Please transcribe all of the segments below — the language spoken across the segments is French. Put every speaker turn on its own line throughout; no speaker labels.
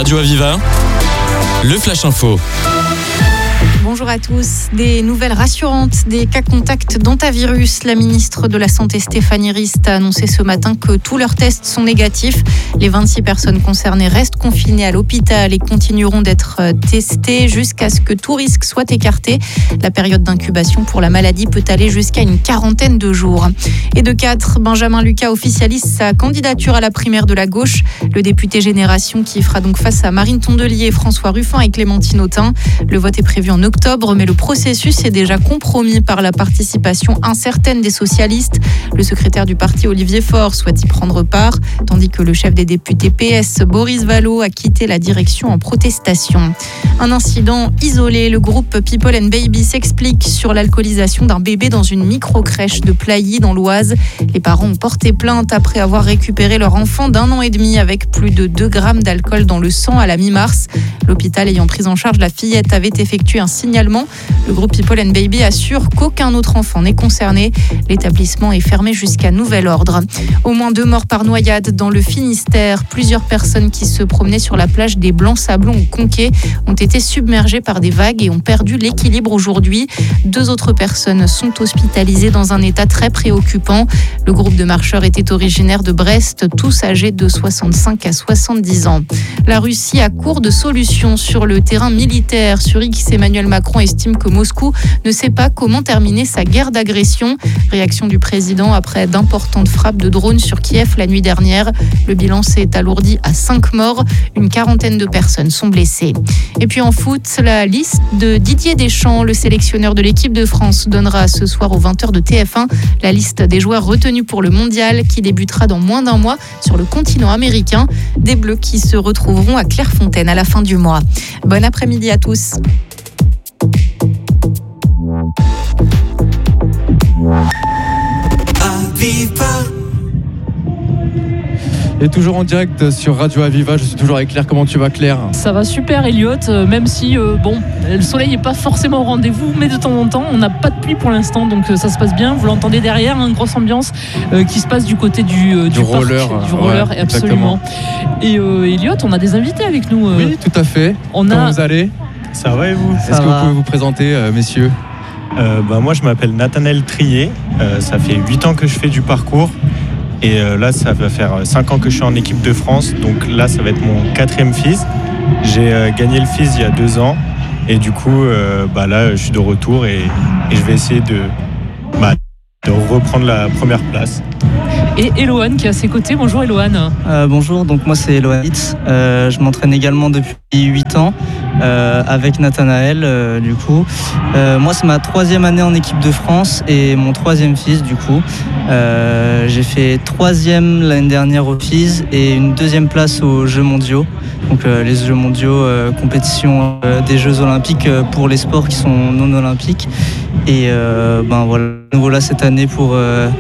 Radio Aviva, le Flash Info.
Bonjour à tous. Des nouvelles rassurantes des cas contacts d'hantavirus. La ministre de la Santé Stéphanie Rist a annoncé ce matin que tous leurs tests sont négatifs. Les 26 personnes concernées restent confinées à l'hôpital et continueront d'être testées jusqu'à ce que tout risque soit écarté. La période d'incubation pour la maladie peut aller jusqu'à une quarantaine de jours. Et de 4, Benjamin Lucas officialise sa candidature à la primaire de la gauche. Le député Génération qui fera donc face à Marine Tondelier, François Ruffin et Clémentine Autain. Le vote est prévu en octobre, mais le processus est déjà compromis par la participation incertaine des socialistes. Le secrétaire du parti, Olivier Faure, souhaite y prendre part, tandis que le chef des députés PS, Boris Vallaud, a quitté la direction en protestation. Un incident isolé, le groupe People and Baby s'explique sur l'alcoolisation d'un bébé dans une micro-crèche de Plailly dans l'Oise. Les parents ont porté plainte après avoir récupéré leur enfant d'1 an et demi avec plus de 2 grammes d'alcool dans le sang à la mi-mars. L'hôpital ayant pris en charge la fillette avait effectué un signalement. Le groupe People and Baby assure qu'aucun autre enfant n'est concerné. L'établissement est fermé jusqu'à nouvel ordre. Au moins 2 morts par noyade dans le Finistère. Plusieurs personnes qui se promenaient sur la plage des Blancs-Sablons au Conquet ont été submergées par des vagues et ont perdu l'équilibre aujourd'hui. 2 autres personnes sont hospitalisées dans un état très préoccupant. Le groupe de marcheurs était originaire de Brest, tous âgés de 65 à 70 ans. La Russie a court de solutions sur le terrain militaire. Sur X, Emmanuel Macron estime que Moscou ne sait pas comment terminer sa guerre d'agression. Réaction du président après d'importantes frappes de drones sur Kiev la nuit dernière. Le bilan s'est alourdi à 5 morts. Une quarantaine de personnes sont blessées. Et puis en foot, la liste de Didier Deschamps, le sélectionneur de l'équipe de France, donnera ce soir aux 20h de TF1 la liste des joueurs retenus pour le mondial qui débutera dans moins d'1 mois sur le continent américain. Des Bleus qui se retrouveront à Clairefontaine à la fin du mois. Bon après-midi à tous.
Et toujours en direct sur Radio Aviva, je suis toujours avec Claire. Comment tu vas, Claire ?
Ça va super, Elliot, même si le soleil n'est pas forcément au rendez-vous, mais de temps en temps on n'a pas de pluie pour l'instant, donc ça se passe bien. Vous l'entendez derrière, une grosse ambiance qui se passe du côté du roller,
parc,
du roller, ouais, absolument. Et Elliot, on a des invités avec nous.
Oui, tout à fait. Comment vous allez ?
Ça va et vous ?
Est-ce que vous pouvez vous présenter, messieurs ?
Moi je m'appelle Nathanaël Trier, ça fait 8 ans que je fais du parcours et là ça va faire 5 ans que je suis en équipe de France, donc là ça va être mon 4e FIS. J'ai gagné le FIS il y a 2 ans et du coup là je suis de retour et je vais essayer de reprendre la première place.
Et Eloane qui est à ses côtés. Bonjour Eloane.
Bonjour, donc moi c'est Eloane Hitz. Je m'entraîne également depuis 8 ans avec Nathanaël du coup. Moi c'est ma 3e année en équipe de France et mon 3e FIS du coup. J'ai fait 3e l'année dernière au FIS et une 2e place aux Jeux mondiaux. Donc les Jeux mondiaux, compétition des Jeux olympiques pour les sports qui sont non olympiques. Et voilà, nouveau là cette année pour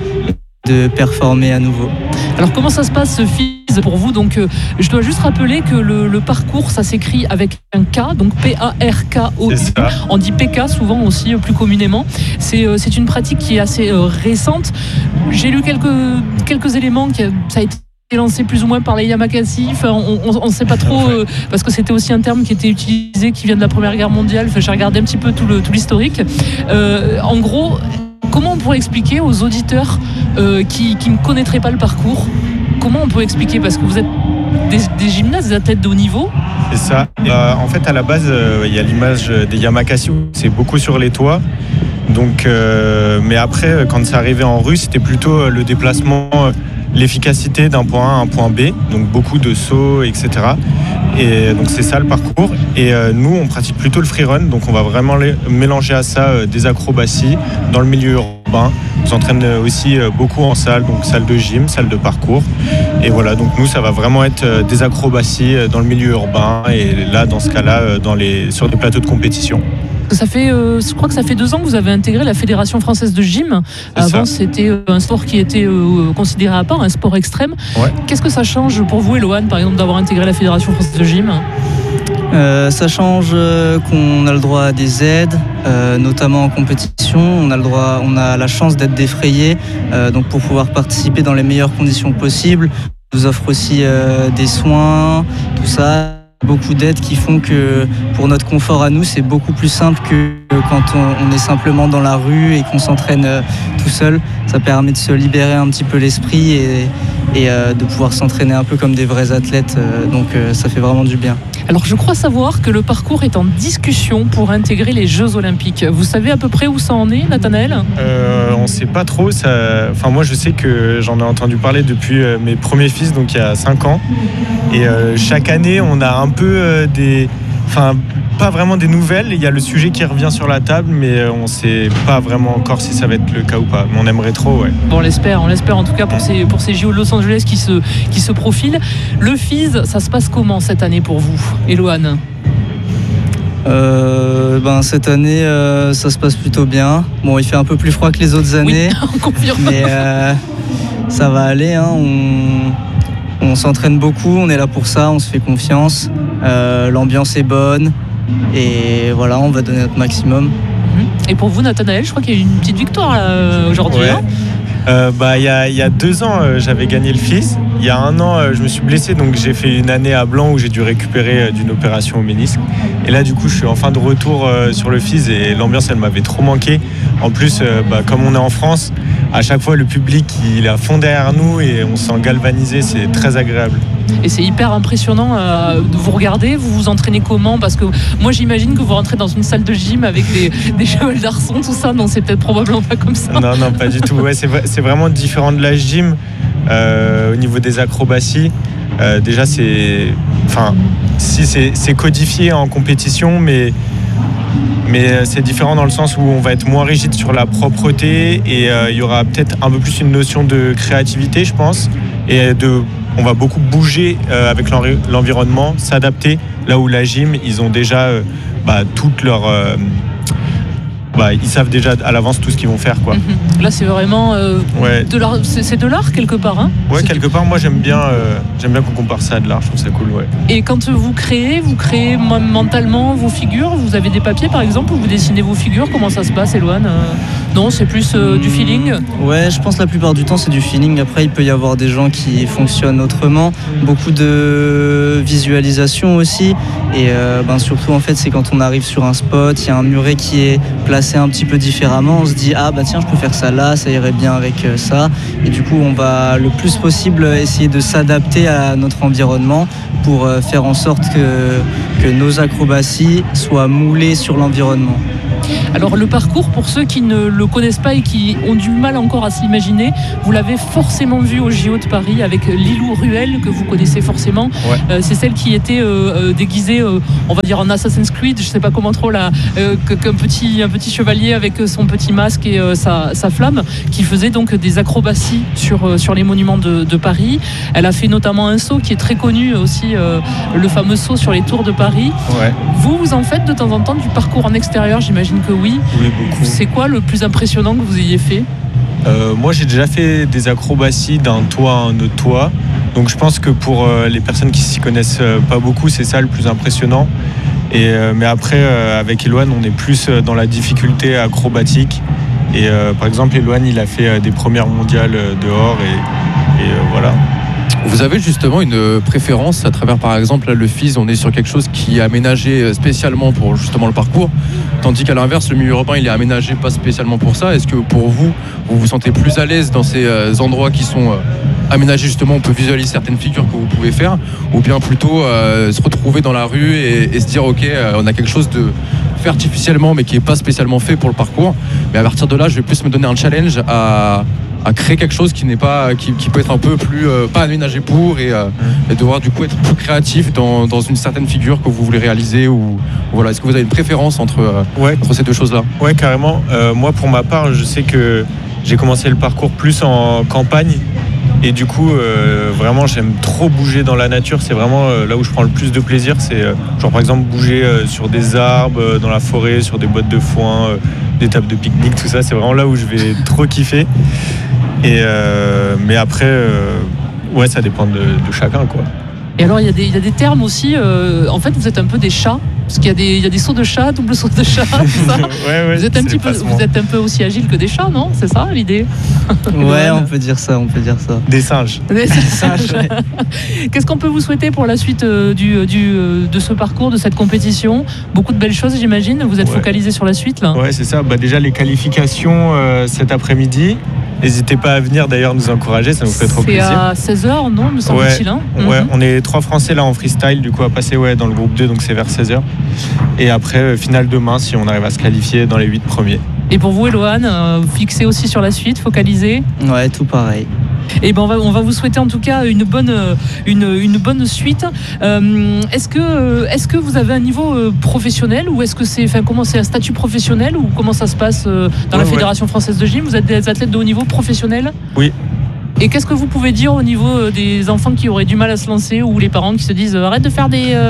de performer à nouveau.
Alors comment ça se passe ce FIS pour vous ? Donc je dois juste rappeler que le parcours ça s'écrit avec un K, donc P-A-R-K-O-U. On dit PK souvent aussi plus communément. C'est une pratique qui est assez récente. J'ai lu quelques éléments ça a été lancé plus ou moins par les Yamakasi. Enfin, on ne sait pas trop parce que c'était aussi un terme qui était utilisé qui vient de la Première Guerre mondiale. Enfin, j'ai regardé un petit peu tout l'historique. En gros, comment on pourrait expliquer aux auditeurs qui ne connaîtraient pas le parcours, comment on peut expliquer, parce que vous êtes des gymnastes, des athlètes de haut niveau.
C'est ça. En fait, à la base, il y a l'image des Yamakasi, c'est beaucoup sur les toits. Donc, mais après, quand c'est arrivé en russe, c'était plutôt le déplacement, l'efficacité d'un point A à un point B, donc beaucoup de sauts, etc. Et donc c'est ça le parcours. Et nous, on pratique plutôt le freerun, donc on va vraiment mélanger à ça des acrobaties dans le milieu urbain. On s'entraîne aussi beaucoup en salle, donc salle de gym, salle de parcours. Et voilà, donc nous, ça va vraiment être des acrobaties dans le milieu urbain. Et là, dans ce cas-là, sur des plateaux de compétition.
Ça fait, je crois que ça fait 2 ans que vous avez intégré la Fédération française de gym. Avant, c'était un sport qui était considéré à part, un sport extrême. Ouais. Qu'est-ce que ça change pour vous, Eloane, par exemple, d'avoir intégré la Fédération française de gym ?
Ça change qu'on a le droit à des aides, notamment en compétition. On a la chance d'être défrayé, donc pour pouvoir participer dans les meilleures conditions possibles. On nous offre aussi des soins, tout ça. beaucoup d'aides qui font que pour notre confort à nous, c'est beaucoup plus simple que quand on est simplement dans la rue et qu'on s'entraîne tout seul. Ça permet de se libérer un petit peu l'esprit et de pouvoir s'entraîner un peu comme des vrais athlètes. Donc ça fait vraiment du bien.
Alors je crois savoir que le parcours est en discussion pour intégrer les Jeux Olympiques. Vous savez à peu près où ça en est, Nathanaël ?
On ne sait pas trop. Enfin, moi je sais que j'en ai entendu parler depuis mes premiers fils, donc il y a 5 ans. Et chaque année on a un peu pas vraiment des nouvelles. Il y a le sujet qui revient sur la table, mais on ne sait pas vraiment encore si ça va être le cas ou pas. Mais on aimerait trop, ouais.
Bon, on l'espère en tout cas pour ces JO de Los Angeles qui se profilent. Le FIS, ça se passe comment cette année pour vous, Eloane ?
Cette année, ça se passe plutôt bien. Bon, il fait un peu plus froid que les autres années.
Oui, on confirme.
Mais ça va aller, hein. On s'entraîne beaucoup, on est là pour ça, on se fait confiance. L'ambiance est bonne. Et voilà, on va donner notre maximum.
Et pour vous, Nathanaël, je crois qu'il y a eu une petite victoire là, aujourd'hui.
Ouais. Il y a 2 ans, j'avais gagné le FIS. Il y a 1 an, je me suis blessé, donc j'ai fait une année à Blanc où j'ai dû récupérer d'une opération au ménisque. Et là, du coup, je suis en fin de retour sur le FIS et l'ambiance, elle m'avait trop manqué. En plus, comme on est en France, à chaque fois, le public, il est à fond derrière nous et on se sent galvanisé, c'est très agréable.
Et c'est hyper impressionnant de vous regarder. Vous vous entraînez comment ? Parce que moi, j'imagine que vous rentrez dans une salle de gym avec des chevals d'arçon, tout ça. Non, c'est peut-être probablement pas comme ça.
Non, pas du tout. Ouais, c'est vraiment différent de la gym. Au niveau des acrobaties, déjà, c'est codifié en compétition, mais c'est différent dans le sens où on va être moins rigide sur la propreté et il y aura peut-être un peu plus une notion de créativité, je pense, et on va beaucoup bouger avec l'environnement, s'adapter, là où la gym, ils ont déjà toute leur... ils savent déjà à l'avance tout ce qu'ils vont faire, quoi.
Là, c'est vraiment de l'art. C'est de l'art quelque part, hein ?
Ouais, quelque part. Moi, j'aime bien qu'on compare ça à de l'art. Je trouve ça cool, ouais.
Et quand vous créez mentalement vos figures. Vous avez des papiers, par exemple, où vous dessinez vos figures. Comment ça se passe, Eloane ? Non, c'est plus du feeling.
Ouais, je pense que la plupart du temps, c'est du feeling. Après, il peut y avoir des gens qui fonctionnent autrement. Beaucoup de visualisation aussi. Et surtout, en fait, c'est quand on arrive sur un spot, il y a un muret qui est placé un petit peu différemment, on se dit tiens, je peux faire ça là, ça irait bien avec ça, et du coup on va le plus possible essayer de s'adapter à notre environnement pour faire en sorte que nos acrobaties soient moulées sur l'environnement.
Alors le parcours, pour ceux qui ne le connaissent pas et qui ont du mal encore à s'imaginer, vous l'avez forcément vu au JO de Paris avec Lilou Ruel, que vous connaissez forcément. Ouais. C'est celle qui était déguisée, on va dire en Assassin's Creed, je sais pas comment trop, un petit chevalier avec son petit masque et sa flamme, qui faisait donc des acrobaties sur les monuments de Paris. Elle a fait notamment un saut qui est très connu aussi, le fameux saut sur les tours de Paris. Ouais. Vous en faites de temps en temps du parcours en extérieur, j'imagine que oui.
Oui, beaucoup.
C'est quoi le plus impressionnant que vous ayez fait ?
Moi, j'ai déjà fait des acrobaties d'un toit à un autre toit. Donc, je pense que pour les personnes qui s'y connaissent pas beaucoup, c'est ça le plus impressionnant. Mais après, avec Eloane, on est plus dans la difficulté acrobatique. Et par exemple, Eloane, il a fait des premières mondiales dehors et voilà.
Vous avez justement une préférence à travers, par exemple, là, le FIS, on est sur quelque chose qui est aménagé spécialement pour justement le parcours, tandis qu'à l'inverse, le milieu urbain, il est aménagé pas spécialement pour ça. Est-ce que pour vous, vous vous sentez plus à l'aise dans ces endroits qui sont aménagés, justement, on peut visualiser certaines figures que vous pouvez faire, ou bien plutôt se retrouver dans la rue et se dire, ok, on a quelque chose de fait artificiellement, mais qui n'est pas spécialement fait pour le parcours. Mais à partir de là, je vais plus me donner un challenge à créer quelque chose qui n'est pas, qui peut être un peu plus pas aménagé pour et devoir du coup être plus créatif dans une certaine figure que vous voulez réaliser ou voilà. Est-ce que vous avez une préférence entre ces deux choses-là ?
Ouais, carrément. Moi, pour ma part, je sais que j'ai commencé le parcours plus en campagne et du coup, vraiment, j'aime trop bouger dans la nature. C'est vraiment là où je prends le plus de plaisir. C'est genre par exemple bouger sur des arbres, dans la forêt, sur des boîtes de foin, des tables de pique-nique, tout ça. C'est vraiment là où je vais trop kiffer. Mais après, ça dépend de chacun, quoi.
Et alors, il y a des termes aussi. En fait, vous êtes un peu des chats. Parce qu'il y a des sauts de chat, double saut de chat, tout ça.
Ouais,
Vous êtes un peu aussi agile que des chats, non? C'est ça l'idée?
Ouais, on peut dire ça.
Des singes.
Qu'est-ce qu'on peut vous souhaiter pour la suite de ce parcours, de cette compétition? Beaucoup de belles choses, j'imagine. Vous êtes focalisé sur la suite, là?
Ouais, c'est ça. Déjà, les qualifications cet après-midi. N'hésitez pas à venir d'ailleurs nous encourager, ça nous fait trop plaisir.
C'est à 16h, non, me semble-t-il.
Ouais, on est 3 Français là en freestyle, du coup à passer dans le groupe 2, donc c'est vers 16h. Et après, finale demain, si on arrive à se qualifier dans les 8 premiers.
Et pour vous, Eloane, fixé aussi sur la suite, focalisé?
Ouais, tout pareil.
Et on va vous souhaiter en tout cas une bonne suite. Est-ce que vous avez un niveau professionnel ou est-ce que c'est un statut professionnel ou comment ça se passe dans la Fédération française de gym? Vous êtes des athlètes de haut niveau professionnels?
Oui.
Et qu'est-ce que vous pouvez dire au niveau des enfants qui auraient du mal à se lancer ou les parents qui se disent arrête de faire des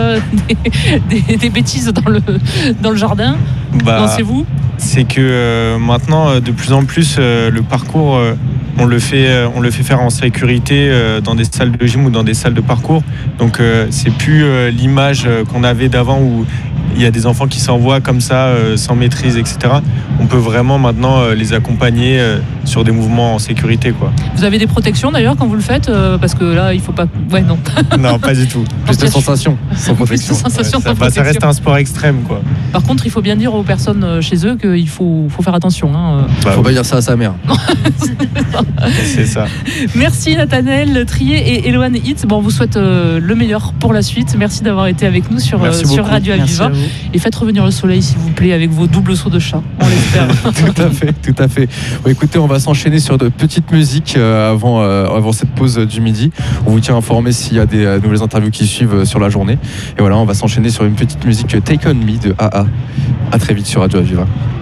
bêtises dans le jardin? Lancez-vous.
C'est que maintenant, de plus en plus, le parcours, on le fait faire en sécurité dans des salles de gym ou dans des salles de parcours. Donc c'est plus l'image qu'on avait d'avant où il y a des enfants qui s'envoient comme ça, sans maîtrise, etc. On peut vraiment maintenant les accompagner sur des mouvements en sécurité, quoi.
Vous avez des protections d'ailleurs quand vous le faites parce que là, il faut pas... Ouais, non.
Non, pas du tout.
Plus de sensations, sans protection.
Ça reste un sport extrême, quoi.
Par contre, il faut bien dire aux personnes chez eux qu'il faut faire attention.
Faut pas dire ça à sa mère.
C'est ça.
Merci Nathanaël Trier et Eloane Hitz. On vous souhaite le meilleur pour la suite. Merci d'avoir été avec nous sur Radio Aviva. Et faites revenir le soleil, s'il vous plaît, avec vos doubles sauts de chat. On l'espère.
Tout à fait. Bon, écoutez, on va s'enchaîner sur de petites musiques avant cette pause du midi. On vous tient informé s'il y a des nouvelles interviews qui suivent sur la journée. Et voilà, on va s'enchaîner sur une petite musique Take On Me de AA. À très vite sur Radio Aviva.